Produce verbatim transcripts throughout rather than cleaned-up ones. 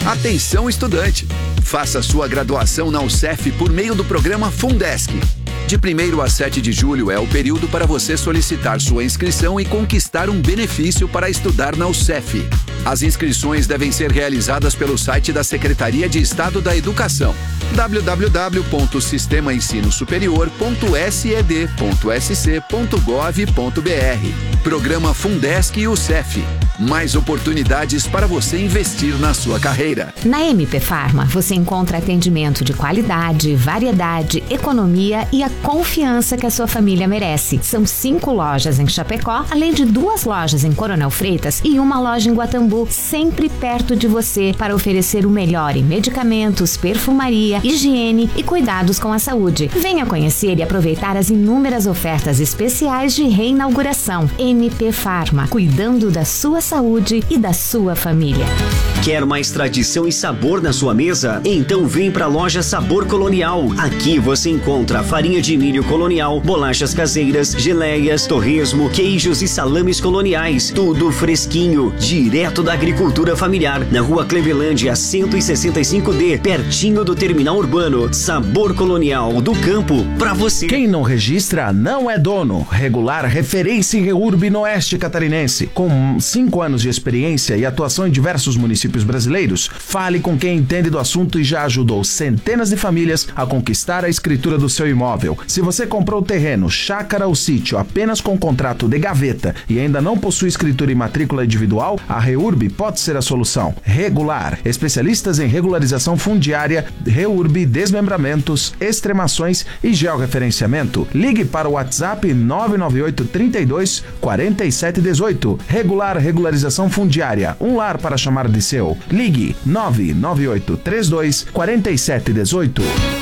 Atenção, estudante! Faça sua graduação na U S E F por meio do programa Fundesc. De primeiro a sete de julho é o período para você solicitar sua inscrição e conquistar um benefício para estudar na U S E F. As inscrições devem ser realizadas pelo site da Secretaria de Estado da Educação, w w w ponto sistema ensino superior ponto s e d ponto s c ponto gov ponto b r. Programa Fundesc e U S E F. Mais oportunidades para você investir na sua carreira. Na M P Pharma, você encontra atendimento de qualidade, variedade, economia e a confiança que a sua família merece. São cinco lojas em Chapecó, além de duas lojas em Coronel Freitas e uma loja em Guatambu, sempre perto de você para oferecer o melhor em medicamentos, perfumaria, higiene e cuidados com a saúde. Venha conhecer e aproveitar as inúmeras ofertas especiais de reinauguração. M P Pharma, cuidando da sua saúde e da sua família. Quer mais tradição e sabor na sua mesa? Então vem pra loja Sabor Colonial. Aqui você encontra farinha de milho colonial, bolachas caseiras, geleias, torresmo, queijos e salames coloniais. Tudo fresquinho, direto da agricultura familiar. Na rua Clevelândia, cento e sessenta e cinco D, pertinho do terminal urbano. Sabor Colonial, do campo pra você. Quem não registra não é dono. Regular referência em Reurb no Oeste Catarinense. Com cinco anos de experiência e atuação em diversos municípios brasileiros, fale com quem entende do assunto e já ajudou centenas de famílias a conquistar a escritura do seu imóvel. Se você comprou terreno, chácara ou sítio apenas com contrato de gaveta e ainda não possui escritura e matrícula individual, a Reurb pode ser a solução. Regular, especialistas em regularização fundiária, Reurb, desmembramentos, extremações e georreferenciamento. Ligue para o WhatsApp nove nove oito, trinta e dois, quarenta e sete dezoito. Regular Regularização Fundiária, um lar para chamar de seu. Ligue nove nove oito, trinta e dois, quarenta e sete dezoito.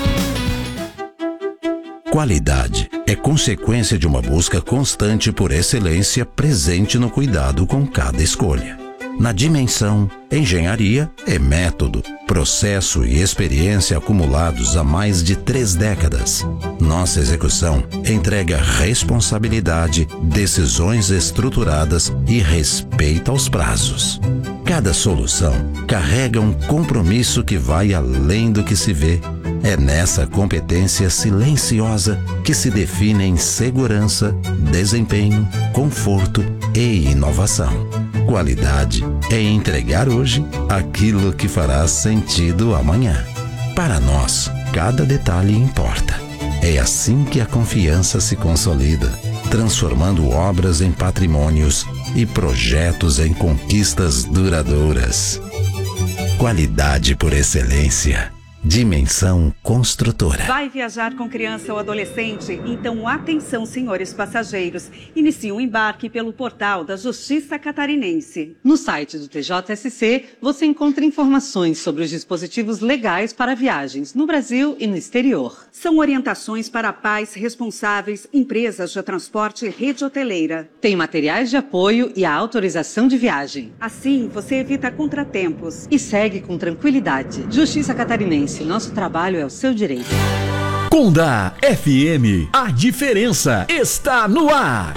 Qualidade é consequência de uma busca constante por excelência presente no cuidado com cada escolha. Na Dimensão, engenharia é método, processo e experiência acumulados há mais de três décadas. Nossa execução entrega responsabilidade, decisões estruturadas e respeito aos prazos. Cada solução carrega um compromisso que vai além do que se vê. É nessa competência silenciosa que se definem segurança, desempenho, conforto e inovação. Qualidade é entregar hoje aquilo que fará sentido amanhã. Para nós, cada detalhe importa. É assim que a confiança se consolida, transformando obras em patrimônios e projetos em conquistas duradouras. Qualidade por excelência. Dimensão Construtora. Vai viajar com criança ou adolescente? Então atenção, senhores passageiros. Inicie um embarque pelo portal da Justiça Catarinense. No site do T J S C, você encontra informações sobre os dispositivos legais para viagens no Brasil e no exterior. São orientações para pais responsáveis, empresas de transporte e rede hoteleira. Tem materiais de apoio e a autorização de viagem. Assim, você evita contratempos. E segue com tranquilidade. Justiça Catarinense. Nosso trabalho é o seu direito. Conda F M, a diferença está no ar.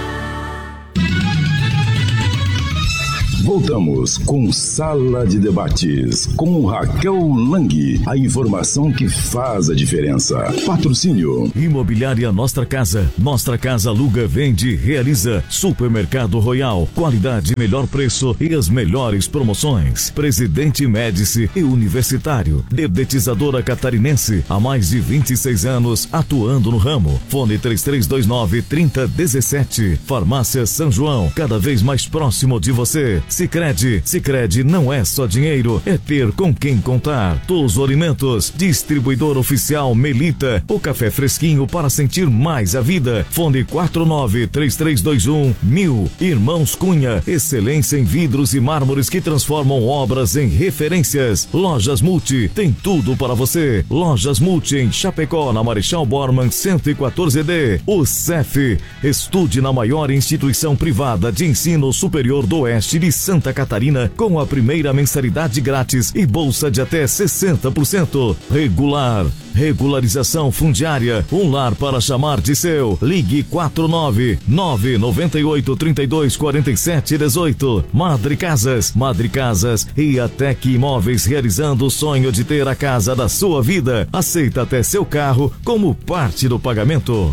Voltamos com Sala de Debates, com Raquel Lang. A informação que faz a diferença. Patrocínio. Imobiliária Nostra Casa. Nostra Casa aluga, vende, realiza. Supermercado Royal. Qualidade, melhor preço e as melhores promoções. Presidente Médici e Universitário. Dedetizadora Catarinense. Há mais de vinte e seis anos atuando no ramo. Fone três três dois nove, trinta dezessete. Farmácia São João. Cada vez mais próximo de você. Sicredi, Sicredi não é só dinheiro, é ter com quem contar. Touso Alimentos, distribuidor oficial Melita, o café fresquinho para sentir mais a vida. Fone quatro nove três três dois um mil. Irmãos Cunha, excelência em vidros e mármores que transformam obras em referências. Lojas Multi, tem tudo para você. Lojas Multi em Chapecó, na Marechal Bormann cento e quatorze D. O C E F, estude na maior instituição privada de ensino superior do Oeste de Santa Catarina com a primeira mensalidade grátis e bolsa de até sessenta por cento. Regular. Regularização fundiária. Um lar para chamar de seu. Ligue quatro nove nove nove oito, três dois quatro sete um oito. Madre Casas. Madre Casas e Atec Imóveis, realizando o sonho de ter a casa da sua vida. Aceita até seu carro como parte do pagamento.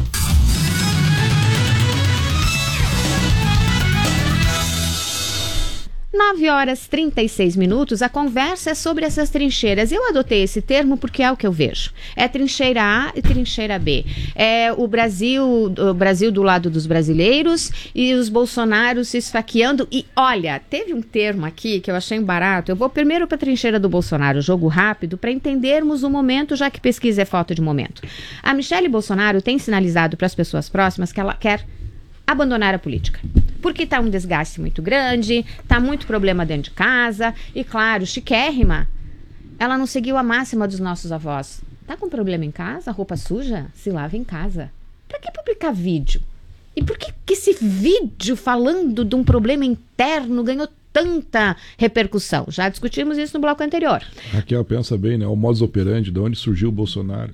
nove horas e trinta e seis minutos, a conversa é sobre essas trincheiras. Eu adotei esse termo porque é o que eu vejo. É trincheira A e trincheira B. É o Brasil, o Brasil do lado dos brasileiros e os bolsonaros se esfaqueando. E olha, teve um termo aqui que eu achei barato. Eu vou primeiro para a trincheira do Bolsonaro, jogo rápido, para entendermos o momento, já que pesquisa é falta de momento. A Michele Bolsonaro tem sinalizado para as pessoas próximas que ela quer abandonar a política. Porque está um desgaste muito grande, está muito problema dentro de casa, e claro, chiquérrima, ela não seguiu a máxima dos nossos avós. Tá com problema em casa, roupa suja? Se lava em casa. Pra que publicar vídeo? E por que, que esse vídeo falando de um problema interno ganhou tanta repercussão? Já discutimos isso no bloco anterior. Raquel, pensa bem, né? O modus operandi, de onde surgiu o Bolsonaro?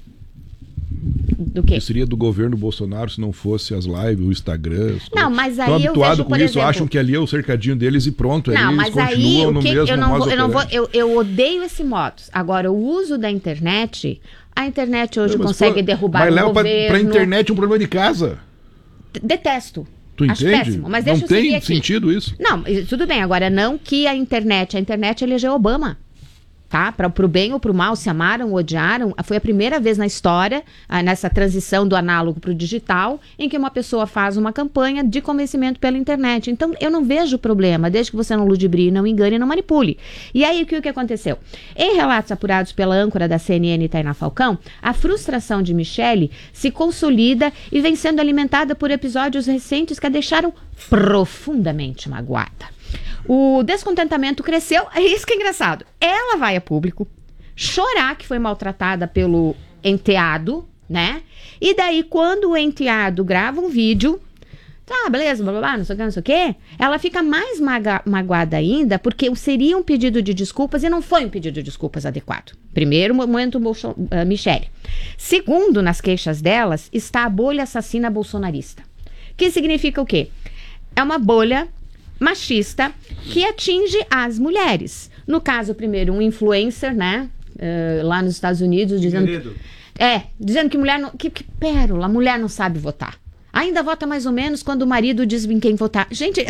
Do quê? Que seria do governo Bolsonaro se não fosse as lives, o Instagram. Não, mas aí estão eu habituados vejo, com por isso, exemplo... acham que ali é o cercadinho deles e pronto. Não, ali mas eles aí continuam o no que mesmo eu não modus vou, eu não vou, operandi. eu, eu odeio esse modus. Agora, o uso da internet, a internet hoje Não, mas, consegue pô, derrubar mas o leva governo. pra, pra internet um problema de casa. Detesto. Tu Acho entende? péssimo, mas não deixa eu seguir tem aqui. sentido isso. Não, tudo bem. Agora, não que a internet, a internet elegeu Obama. Tá? Para pro bem ou pro mal, se amaram ou odiaram, foi a primeira vez na história, ah, nessa transição do análogo pro digital, em que uma pessoa faz uma campanha de convencimento pela internet. Então, eu não vejo problema, desde que você não ludibrie, não engane e não manipule. E aí, o que, o que aconteceu? Em relatos apurados pela âncora da C N N, Tainá Falcão, a frustração de Michele se consolida e vem sendo alimentada por episódios recentes que a deixaram profundamente magoada. O descontentamento cresceu, é isso que é engraçado. Ela vai a público chorar que foi maltratada pelo enteado, né? E daí, quando o enteado grava um vídeo, tá, beleza, blá, blá, blá, não sei o que, não sei o que, ela fica mais maga- magoada ainda, porque seria um pedido de desculpas e não foi um pedido de desculpas adequado. Primeiro, momento, Bolso- uh, Michele. Segundo, nas queixas delas, está a bolha assassina bolsonarista. Que significa o quê? É uma bolha machista que atinge as mulheres. No caso, primeiro, um influencer, né? Uh, lá nos Estados Unidos, dizendo que, é, dizendo que mulher não... Que, que pérola, mulher não sabe votar. Ainda vota mais ou menos quando o marido diz em quem votar. Gente,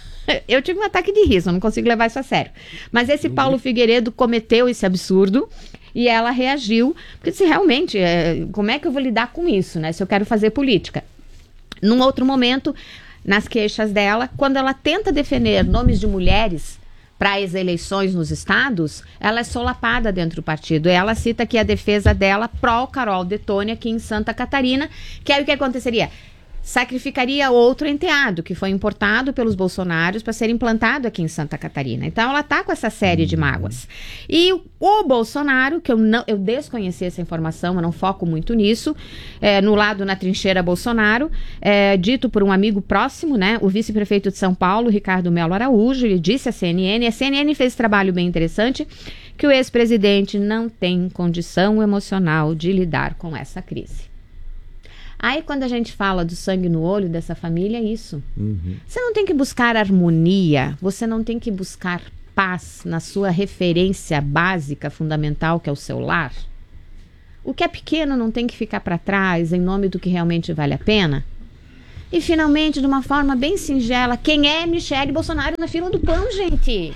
eu tive um ataque de riso, eu não consigo levar isso a sério. Mas esse Paulo Figueiredo cometeu esse absurdo e ela reagiu. Porque se realmente, é, como é que eu vou lidar com isso, né? Se eu quero fazer política. Num outro momento, nas queixas dela, quando ela tenta defender nomes de mulheres para as eleições nos estados, ela é solapada dentro do partido. Ela cita aqui a defesa dela pró Carol Detone aqui em Santa Catarina, que aí o que aconteceria? Sacrificaria outro enteado que foi importado pelos bolsonaros para ser implantado aqui em Santa Catarina. Então ela tá com essa série de mágoas. E o, o Bolsonaro, que eu não eu desconheci essa informação, eu não foco muito nisso, é, no lado na trincheira Bolsonaro, é, dito por um amigo próximo, né, o vice-prefeito de São Paulo, Ricardo Melo Araújo, ele disse à C N N, a C N N fez esse trabalho bem interessante, que o ex-presidente não tem condição emocional de lidar com essa crise. Aí, quando a gente fala do sangue no olho dessa família, é isso. Uhum. Você não tem que buscar harmonia, você não tem que buscar paz na sua referência básica, fundamental, que é o seu lar. O que é pequeno não tem que ficar para trás em nome do que realmente vale a pena. E, finalmente, de uma forma bem singela, quem é Michele Bolsonaro na fila do pão, gente?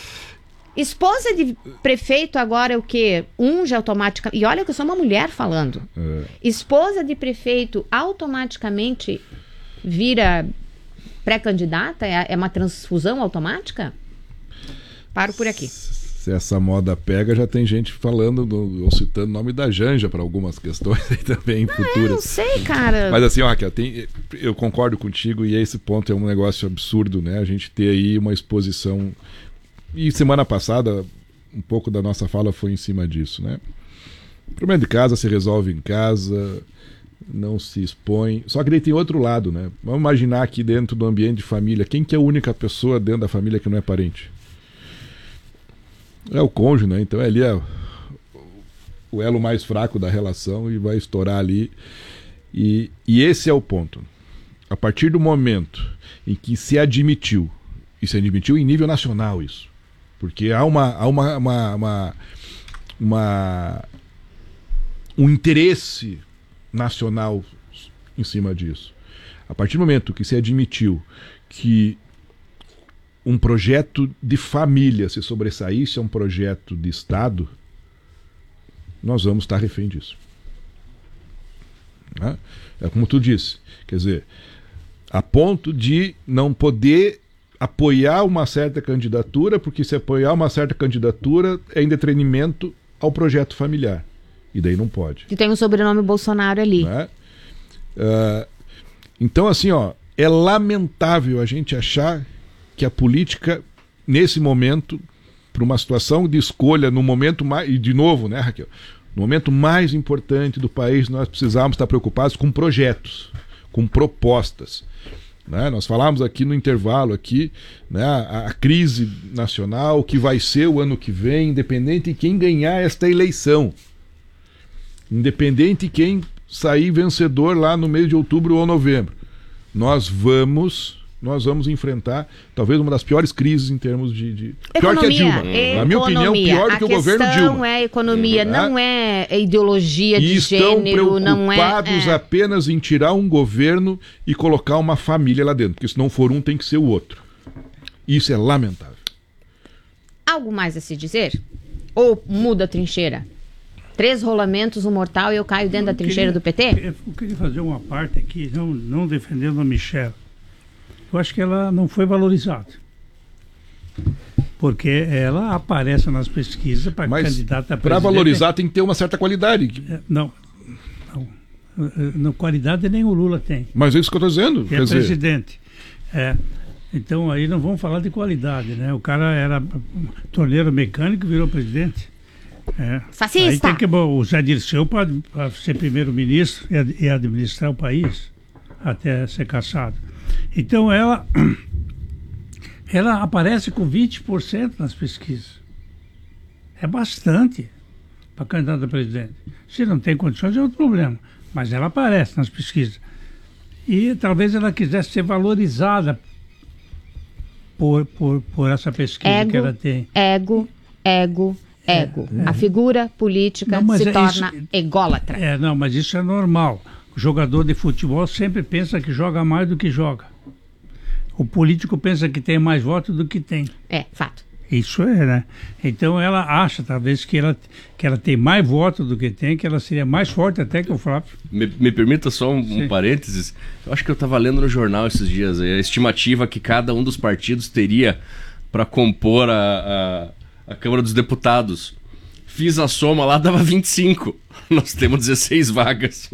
Esposa de prefeito agora é o quê? Unge automaticamente. E olha que eu sou uma mulher falando. É. Esposa de prefeito automaticamente vira pré-candidata? É, é uma transfusão automática? Paro por aqui. Se essa moda pega, já tem gente falando, do, ou citando o nome da Janja para algumas questões aí também ah, futuras. Eu não sei, cara. Mas assim, ó, Raquel, tem, eu concordo contigo e esse ponto é um negócio absurdo, né? A gente ter aí uma exposição... E semana passada, um pouco da nossa fala foi em cima disso, né? O problema de casa se resolve em casa, não se expõe. Só que daí tem outro lado, né? Vamos imaginar aqui dentro do ambiente de família, quem que é a única pessoa dentro da família que não é parente? É o cônjuge, né? Então ali é o elo mais fraco da relação e vai estourar ali. E, e esse é o ponto. A partir do momento em que se admitiu, e se admitiu em nível nacional isso, porque há uma, há uma, uma, uma, uma um interesse nacional em cima disso. A partir do momento que se admitiu que um projeto de família se sobressaísse a um projeto de Estado, nós vamos estar refém disso. É como tu disse, quer dizer, a ponto de não poder apoiar uma certa candidatura, porque se apoiar uma certa candidatura é em detrimento ao projeto familiar. E daí não pode. Que tem o sobrenome Bolsonaro ali. Né? Uh, então, assim, ó, é lamentável a gente achar que a política, nesse momento, para uma situação de escolha, no momento mais. E de novo, né, Raquel? No momento mais importante do país, nós precisamos estar preocupados com projetos, com propostas. Né? Nós falamos aqui no intervalo, aqui, né, a, a crise nacional, que vai ser o ano que vem, independente de quem ganhar esta eleição. Independente de quem sair vencedor lá no mês de outubro ou novembro. Nós vamos, nós vamos enfrentar talvez uma das piores crises em termos de... de... Pior que a Dilma. Economia. Na minha opinião, pior do que o governo Dilma. A questão é economia, Né? não é ideologia E de estão gênero, não é... preocupados é... apenas em tirar um governo e colocar uma família lá dentro. Porque se não for um, tem que ser o outro. Isso é lamentável. Algo mais a se dizer? Ou muda a trincheira? Três rolamentos, um mortal e eu caio dentro eu da trincheira queria, do P T? Eu queria fazer uma parte aqui, não, não defendendo a Michelle. Eu acho que ela não foi valorizada. Porque ela aparece nas pesquisas para candidata a presidente. Para valorizar tem que ter uma certa qualidade. É, não, não. Não, qualidade nem o Lula tem. Mas é isso que eu estou dizendo. É quer presidente. Dizer... É. Então aí não vamos falar de qualidade, né? O cara era torneiro mecânico e virou presidente. É. Fascista. Aí tem que o Zé Dirceu para ser primeiro-ministro e, e administrar o país até ser cassado. Então ela ela aparece com vinte por cento nas pesquisas. É bastante para candidata a presidente. Se não tem condições é outro problema, mas ela aparece nas pesquisas. E talvez ela quisesse ser valorizada por, por, por essa pesquisa ego, que ela tem. Ego, ego, ego. É, é. A figura política não, se é torna isso, ególatra. É, não, mas isso é normal. O jogador de futebol sempre pensa que joga mais do que joga. O político pensa que tem mais votos do que tem. É, fato. Isso é, né? Então ela acha, talvez, que ela, que ela tem mais votos do que tem, que ela seria mais forte até que o Flávio. Me, me permita só um, um parênteses. Eu acho que eu estava lendo no jornal esses dias a estimativa que cada um dos partidos teria para compor a, a, a Câmara dos Deputados. Fiz a soma lá, dava vinte e cinco. Nós temos dezesseis vagas.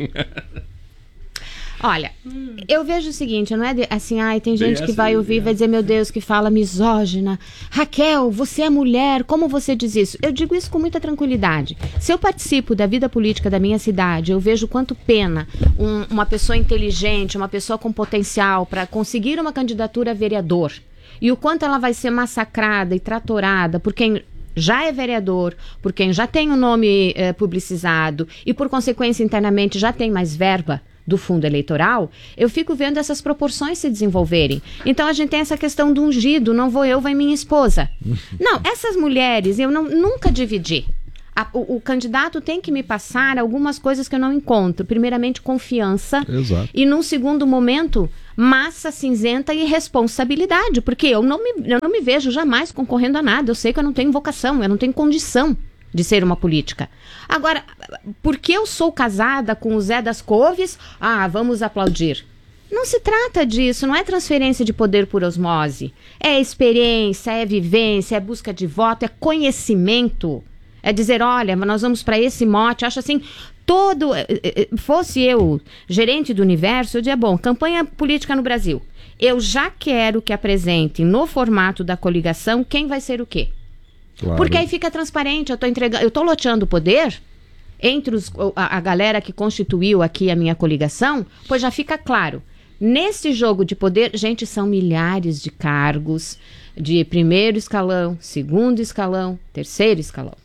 Olha, eu vejo o seguinte, não é de, assim, ai, tem gente que vai ouvir e vai dizer, meu Deus, que fala misógina. Raquel, você é mulher, como você diz isso? Eu digo isso com muita tranquilidade. Se eu participo da vida política da minha cidade, eu vejo quanto pena um, uma pessoa inteligente, uma pessoa com potencial para conseguir uma candidatura a vereador e o quanto ela vai ser massacrada e tratorada por quem já é vereador, por quem já tem o nome eh, publicizado e, por consequência, internamente já tem mais verba do fundo eleitoral, eu fico vendo essas proporções se desenvolverem. Então a gente tem essa questão do ungido, não vou eu, vai minha esposa. Não, essas mulheres eu não, nunca dividi. A, o, o candidato tem que me passar algumas coisas que eu não encontro. Primeiramente, confiança. Exato. E num segundo momento, massa cinzenta e responsabilidade. Porque eu não, me, eu não me vejo jamais concorrendo a nada. Eu sei que eu não tenho vocação, eu não tenho condição de ser uma política. Agora, porque eu sou casada com o Zé das Couves, ah, vamos aplaudir. Não se trata disso, não é transferência de poder por osmose. É experiência, é vivência, é busca de voto, é conhecimento. É dizer, olha, nós vamos para esse mote. Acho assim, todo... Fosse eu gerente do universo, eu diria, bom, campanha política no Brasil. Eu já quero que apresentem no formato da coligação quem vai ser o quê. Claro. Porque aí fica transparente, eu tô entregando, eu tô loteando o poder, entre os, a, a galera que constituiu aqui a minha coligação, pois já fica claro. Nesse jogo de poder, gente, são milhares de cargos de primeiro escalão, segundo escalão, terceiro escalão.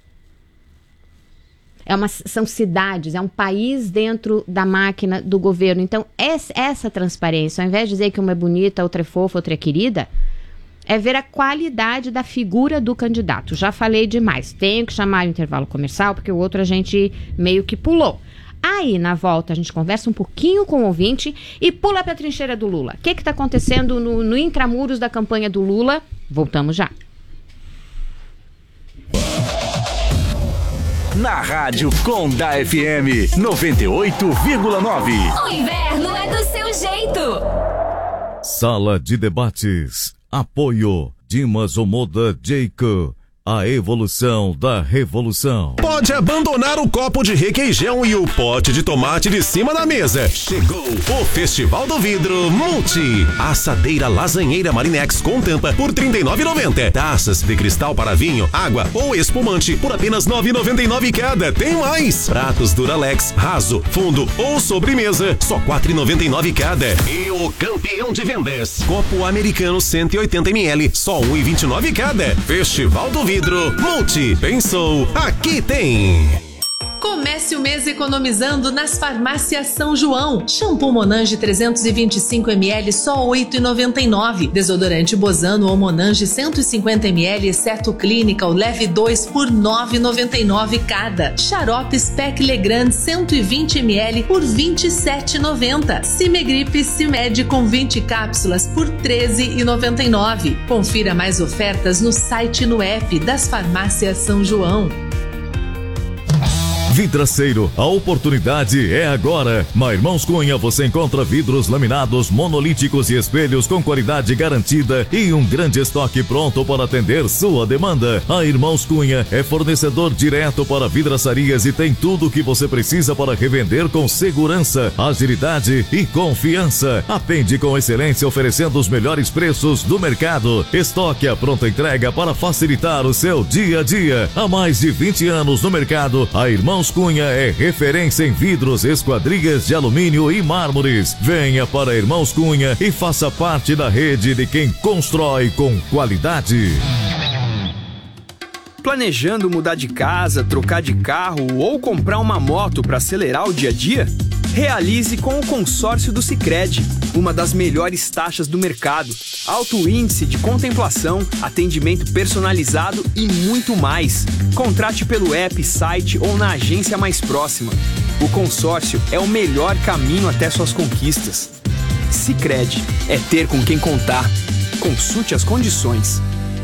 É uma, são cidades, é um país dentro da máquina do governo. Então, essa, essa transparência, ao invés de dizer que uma é bonita, outra é fofa, outra é querida, é ver a qualidade da figura do candidato. Já falei demais. Tenho que chamar o intervalo comercial, porque o outro a gente meio que pulou. Aí, na volta, a gente conversa um pouquinho com o ouvinte e pula para a trincheira do Lula. O que está acontecendo no, no intramuros da campanha do Lula? Voltamos já. Na Rádio Conda F M noventa e oito vírgula nove. O inverno é do seu jeito. Sala de debates. Apoio Dimas Omoda Jacob. A evolução da revolução. Pode abandonar o copo de requeijão e o pote de tomate de cima da mesa. Chegou o Festival do Vidro Multi. Assadeira lasanheira Marinex com tampa por trinta e nove reais e noventa centavos. Taças de cristal para vinho, água ou espumante por apenas nove reais e noventa e nove centavos cada. Tem mais. Pratos Duralex, raso, fundo ou sobremesa, só quatro reais e noventa e nove centavos cada. E o campeão de vendas, copo americano cento e oitenta mililitros, só um real e vinte e nove centavos cada. Festival do Vidro Vidro Multi. Pensou, aqui tem. Comece o mês economizando nas farmácias São João. Shampoo Monange trezentos e vinte e cinco mililitros, só oito reais e noventa e nove centavos. Desodorante Bozano ou Monange cento e cinquenta mililitros, exceto Clinical, leve dois por nove reais e noventa e nove centavos cada. Xarope Spec Legrand cento e vinte mililitros por vinte e sete reais e noventa centavos. Cimegrip Cimed com vinte cápsulas por treze reais e noventa e nove centavos. Confira mais ofertas no site e no app das farmácias São João. Vidraceiro, a oportunidade é agora. Na Irmãos Cunha você encontra vidros laminados, monolíticos e espelhos com qualidade garantida e um grande estoque pronto para atender sua demanda. A Irmãos Cunha é fornecedor direto para vidraçarias e tem tudo o que você precisa para revender com segurança, agilidade e confiança. Atende com excelência oferecendo os melhores preços do mercado. Estoque à pronta entrega para facilitar o seu dia a dia. Há mais de vinte anos no mercado, a Irmãos Cunha é referência em vidros, esquadrias de alumínio e mármores. Venha para Irmãos Cunha e faça parte da rede de quem constrói com qualidade. Planejando mudar de casa, trocar de carro ou comprar uma moto para acelerar o dia a dia? Realize com o consórcio do Sicredi, uma das melhores taxas do mercado, alto índice de contemplação, atendimento personalizado e muito mais. Contrate pelo app, site ou na agência mais próxima. O consórcio é o melhor caminho até suas conquistas. Sicredi é ter com quem contar. Consulte as condições.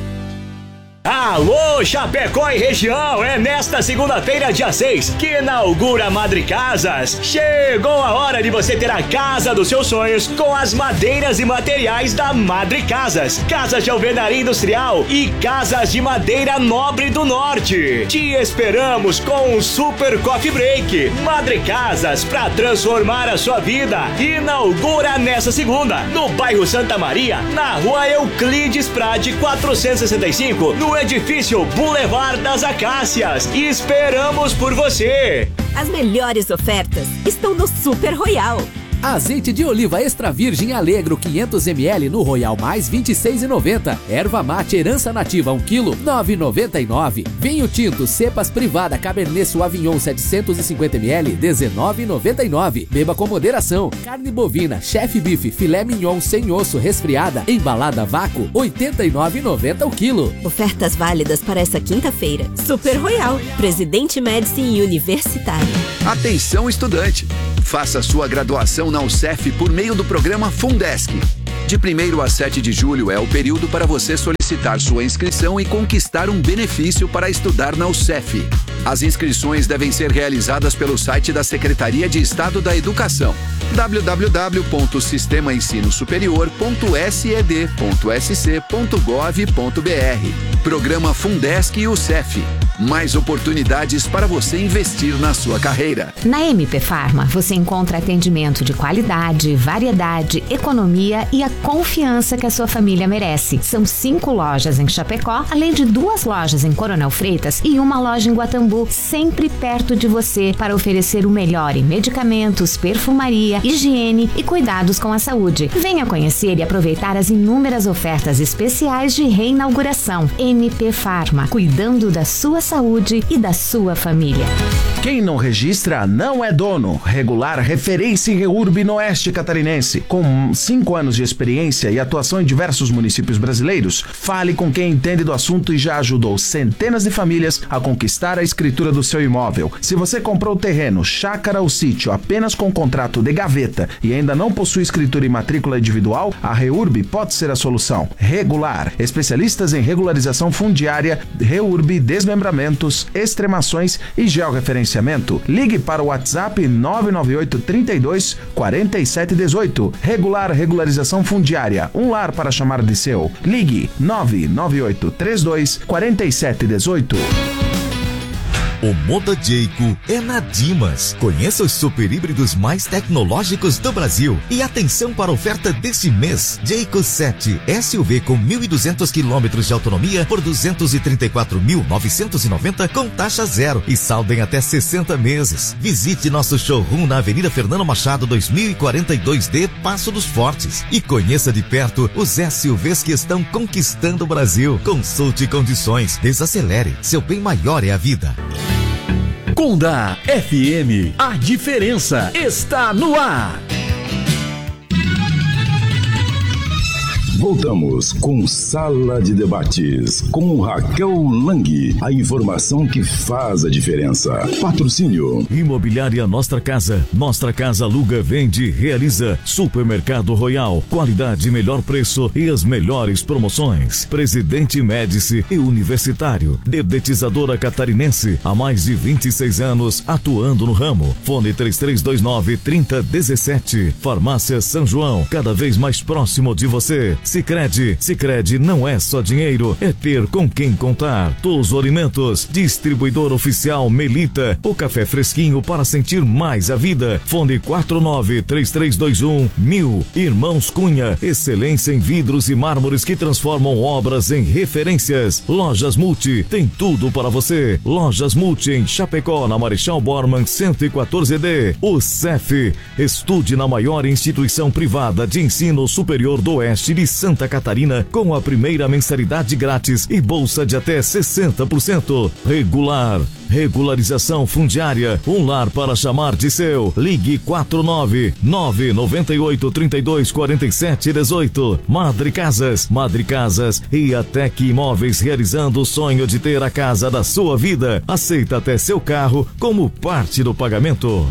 Alô, Chapecó e região, é nesta segunda-feira, dia seis, que inaugura a Madre Casas. Chegou a hora de você ter a casa dos seus sonhos com as madeiras e materiais da Madre Casas. Casas de alvenaria industrial e casas de madeira nobre do norte. Te esperamos com um super coffee break. Madre Casas, pra transformar a sua vida. Inaugura nessa segunda, no bairro Santa Maria, na rua Euclides Prade quatrocentos e sessenta e cinco, no edifício Boulevard das Acácias. Esperamos por você! As melhores ofertas estão no Super Royal. Azeite de oliva extra virgem Alegro quinhentos mililitros no Royal Mais vinte e seis reais e noventa centavos. Erva mate herança nativa um quilo nove reais e noventa e nove centavos. Vinho tinto cepas privada Cabernet Sauvignon setecentos e cinquenta mililitros dezenove reais e noventa e nove centavos. Beba com moderação. Carne bovina Chef Beef filé mignon sem osso resfriada embalada a vácuo oitenta e nove reais e noventa centavos o quilo. Ofertas válidas para essa quinta-feira. Super Royal, Presidente Médici e Universitário. Atenção estudante! Faça sua graduação na U C E F por meio do programa Fundesc. De primeiro a sete de julho é o período para você solicitar sua inscrição e conquistar um benefício para estudar na U C E F. As inscrições devem ser realizadas pelo site da Secretaria de Estado da Educação, w w w ponto sistema ensino superior ponto s e d ponto s c ponto gov ponto b r. Programa Fundesc e U C E F. mais oportunidades para você investir na sua carreira. Na M P Pharma, você encontra atendimento de qualidade, variedade, economia e a confiança que a sua família merece. São cinco lojas em Chapecó, além de duas lojas em Coronel Freitas e uma loja em Guatambu, sempre perto de você para oferecer o melhor em medicamentos, perfumaria, higiene e cuidados com a saúde. Venha conhecer e aproveitar as inúmeras ofertas especiais de reinauguração. M P Pharma, cuidando da sua saúde e da sua família. Quem não registra não é dono. Regular referência em Reurb no Oeste Catarinense. Com cinco anos de experiência e atuação em diversos municípios brasileiros, fale com quem entende do assunto e já ajudou centenas de famílias a conquistar a escritura do seu imóvel. Se você comprou terreno, chácara ou sítio apenas com contrato de gaveta e ainda não possui escritura e matrícula individual, a Reurb pode ser a solução. Regular, especialistas em regularização fundiária, Reurb, desmembramentos, extremações e georreferenciamento. Ligue para o WhatsApp nove nove oito, trinta e dois, quarenta e sete dezoito. Regular Regularização Fundiária, um lar para chamar de seu. Ligue nove nove oito, trinta e dois, quarenta e sete dezoito. O Moda Jayco é na Dimas. Conheça os super híbridos mais tecnológicos do Brasil. E atenção para a oferta deste mês. Jayco sete S U V com mil e duzentos quilômetros de autonomia por duzentos e trinta e quatro mil novecentos e noventa com taxa zero e saldo em até sessenta meses. Visite nosso showroom na Avenida Fernando Machado dois mil e quarenta e dois D, Passo dos Fortes. E conheça de perto os S U Vs que estão conquistando o Brasil. Consulte condições. Desacelere. Seu bem maior é a vida. Conda F M, a diferença está no ar. Voltamos com Sala de Debates, com Raquel Lang. A informação que faz a diferença. Patrocínio. Imobiliária Nostra Casa. Nostra Casa aluga, vende, realiza. Supermercado Royal. Qualidade, melhor preço e as melhores promoções. Presidente Médici e Universitário. Dedetizadora Catarinense. Há mais de vinte e seis anos atuando no ramo. Fone três três dois nove, três zero um sete. Farmácia São João. Cada vez mais próximo de você. Sicredi, Sicredi não é só dinheiro, é ter com quem contar. Touso Alimentos, distribuidor oficial Melita, o café fresquinho para sentir mais a vida. Fone quatro nove três três dois um mil. Irmãos Cunha, excelência em vidros e mármores que transformam obras em referências. Lojas Multi, tem tudo para você. Lojas Multi em Chapecó, na Marechal Bormann cento e quatorze D. O C E F, estude na maior instituição privada de ensino superior do Oeste de Santa Catarina com a primeira mensalidade grátis e bolsa de até sessenta por cento. Regular, regularização fundiária, um lar para chamar de seu. Ligue quatro nove nove nove oito, trinta e dois, quarenta e sete dezoito. Madre Casas, Madre Casas e a Tec Imóveis, realizando o sonho de ter a casa da sua vida. Aceita até seu carro como parte do pagamento.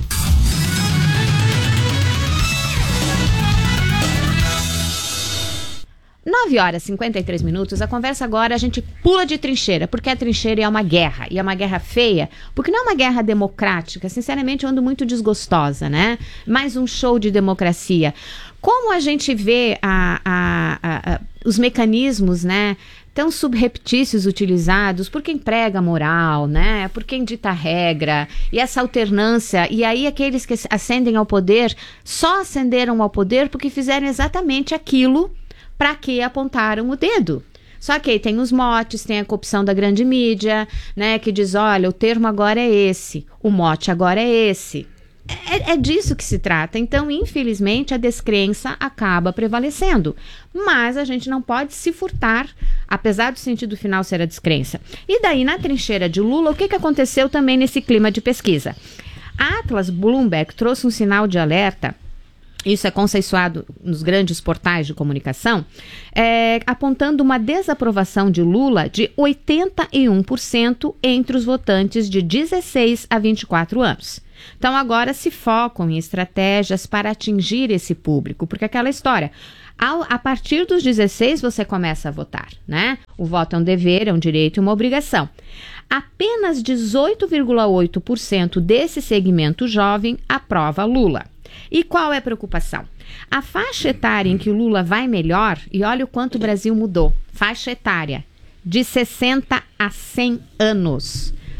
nove horas e cinquenta e três minutos, a conversa agora a gente pula de trincheira, porque a trincheira é uma guerra, e é uma guerra feia, porque não é uma guerra democrática, sinceramente eu ando muito desgostosa, né? Mais um show de democracia. Como a gente vê a, a, a, a, os mecanismos, né, tão subreptícios utilizados por quem prega moral, né, por quem dita regra, e essa alternância, e aí aqueles que ascendem ao poder, só ascenderam ao poder porque fizeram exatamente aquilo para que apontaram o dedo. Só que aí tem os motes, tem a corrupção da grande mídia, né, que diz, olha, o termo agora é esse, o mote agora é esse. É, é disso que se trata. Então, infelizmente, a descrença acaba prevalecendo. Mas a gente não pode se furtar, apesar do sentido final ser a descrença. E daí, na trincheira de Lula, o que, que aconteceu também nesse clima de pesquisa? A Atlas Bloomberg trouxe um sinal de alerta. Isso é conceituado nos grandes portais de comunicação, é, apontando uma desaprovação de Lula de oitenta e um por cento entre os votantes de dezesseis a vinte e quatro anos. Então agora se focam em estratégias para atingir esse público, porque aquela história, ao, a partir dos dezesseis você começa a votar, né? O voto é um dever, é um direito e uma obrigação. Apenas dezoito vírgula oito por cento desse segmento jovem aprova Lula. E qual é a preocupação? A faixa etária em que o Lula vai melhor, e olha o quanto o Brasil mudou, faixa etária de sessenta a cem anos.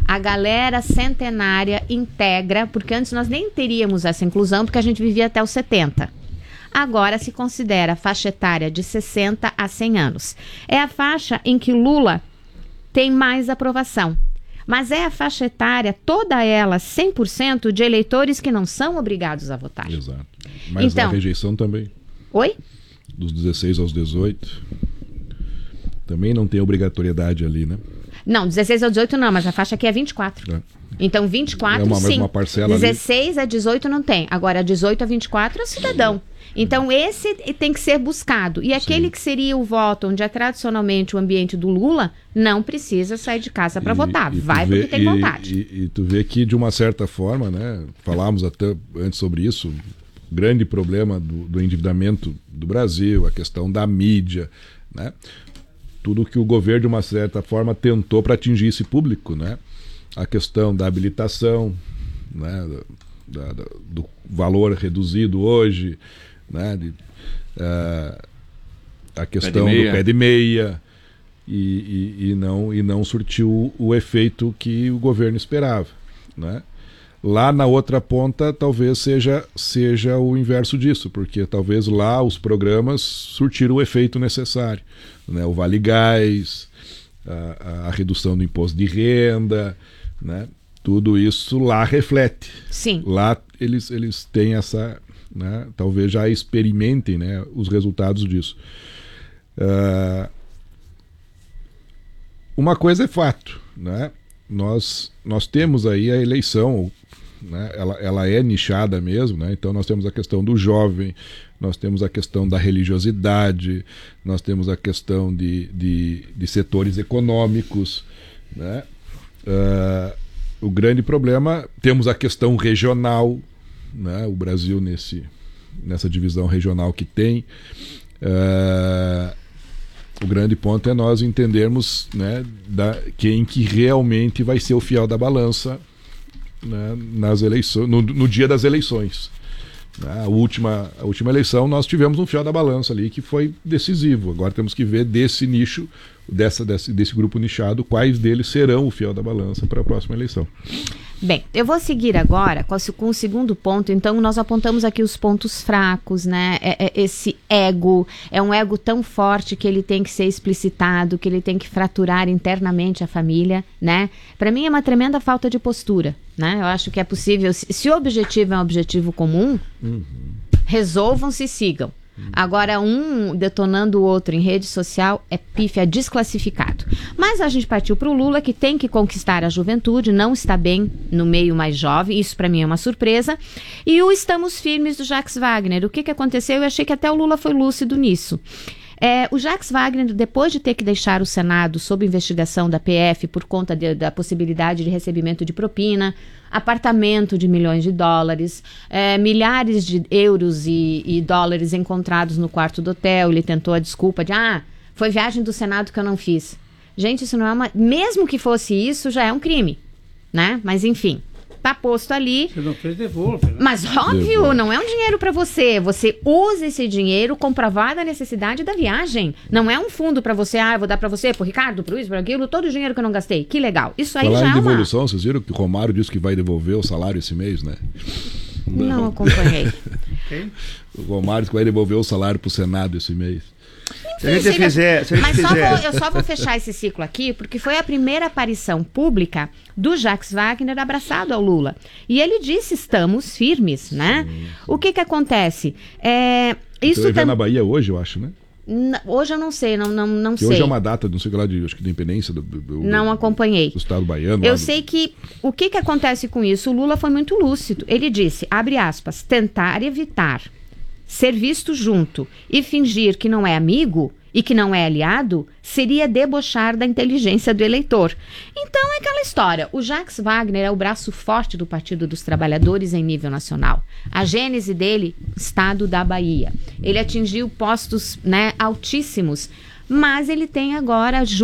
A galera centenária integra, porque antes nós nem teríamos essa inclusão, porque a gente vivia até os setenta. Agora se considera a faixa etária de sessenta a cem anos. É a faixa em que Lula tem mais aprovação. Mas é a faixa etária, toda ela, cem por cento de eleitores que não são obrigados a votar. Exato. Mas então, a rejeição também. Oi? Dos dezesseis aos dezoito. Também não tem obrigatoriedade ali, né? Não, dezesseis a dezoito não, mas a faixa aqui é vinte e quatro. É. Então, vinte e quatro, é uma, sim. Uma parcela dezesseis ali. A dezoito não tem. Agora, dezoito a vinte e quatro é cidadão. Então, esse tem que ser buscado. E aquele sim. que seria o voto, onde é tradicionalmente o ambiente do Lula, não precisa sair de casa para votar. E Vai vê, porque tem e, vontade. E, e tu vê que, de uma certa forma, né? Falávamos até antes sobre isso, o grande problema do, do endividamento do Brasil, a questão da mídia, né? Tudo que o governo, de uma certa forma, tentou para atingir esse público, né? A questão da habilitação, né? da, da, do valor reduzido hoje, né? De, uh, a questão pé do pé de meia, e, e, e, não, e não surtiu o efeito que o governo esperava, né? Lá na outra ponta talvez seja, seja o inverso disso, porque talvez lá os programas surtiram o efeito necessário, né? O Vale Gás, a, a redução do imposto de renda, né? Tudo isso lá reflete. Sim. Lá eles, eles têm essa, né? Talvez já experimentem, né? Os resultados disso. Uh, uma coisa é fato, né? Nós, nós temos aí a eleição, né? ela, ela é nichada mesmo, né? Então nós temos a questão do jovem, nós temos a questão da religiosidade, nós temos a questão de, de, de setores econômicos, né? Uh, o grande problema, temos a questão regional, né? O Brasil nesse, nessa divisão regional que tem. Uh, o grande ponto é nós entendermos, né, da, quem que realmente vai ser o fiel da balança, né, nas eleições, no, no dia das eleições. A última, a última eleição nós tivemos um fiel da balança ali que foi decisivo. Agora temos que ver desse nicho, dessa, desse, desse grupo nichado, quais deles serão o fiel da balança para a próxima eleição. Bem, eu vou seguir agora com, com o segundo ponto. Então nós apontamos aqui os pontos fracos, né? É, é esse ego, é um ego tão forte que ele tem que ser explicitado, que ele tem que fraturar internamente a família, né? Para mim é uma tremenda falta de postura, né? Eu acho que é possível, se, se o objetivo é um objetivo comum, uhum. resolvam-se e sigam. Agora, um detonando o outro em rede social é pífia, desclassificado. Mas a gente partiu para o Lula, que tem que conquistar a juventude, não está bem no meio mais jovem, isso para mim é uma surpresa. E o Estamos Firmes do Jacques Wagner. O que, que aconteceu? Eu achei que até o Lula foi lúcido nisso. É, o Jacques Wagner, depois de ter que deixar o Senado sob investigação da P F por conta de, da possibilidade de recebimento de propina, apartamento de milhões de dólares, é, milhares de euros e, e dólares encontrados no quarto do hotel, ele tentou a desculpa de, ah, foi viagem do Senado que eu não fiz. Gente, isso não é uma... Mesmo que fosse isso, já é um crime, né? Mas enfim... Tá posto ali. Você não fez, devolve. Né? Mas óbvio, devolve. Não é um dinheiro para você. Você usa esse dinheiro comprovado a necessidade da viagem. Não é um fundo para você, ah, eu vou dar para você, pro Ricardo, pro isso, pro aquilo, todo o dinheiro que eu não gastei. Que legal. Isso aí Falar já em é uma... devolução, vocês viram que o Romário disse que vai devolver o salário esse mês, né? Não, não acompanhei. Quem? O Romário disse que vai devolver o salário pro Senado esse mês. Se a gente fizer, se a gente mas fizer... Só vou, eu só vou fechar esse ciclo aqui, porque foi a primeira aparição pública do Jacques Wagner abraçado ao Lula. E ele disse, estamos firmes, né? Sim, sim. O que que acontece? É, isso tam... na Bahia hoje, eu acho, né? Hoje eu não sei, não, não, não sei. Hoje é uma data, não sei lá, de, acho que de independência do, do, não acompanhei. Do estado baiano. Eu do... sei que, o que que acontece com isso? O Lula foi muito lúcido. Ele disse, abre aspas, tentar evitar ser visto junto e fingir que não é amigo e que não é aliado seria debochar da inteligência do eleitor. Então é aquela história. O Jacques Wagner é o braço forte do Partido dos Trabalhadores em nível nacional. A gênese dele, estado da Bahia. Ele atingiu postos, né, altíssimos, mas ele tem agora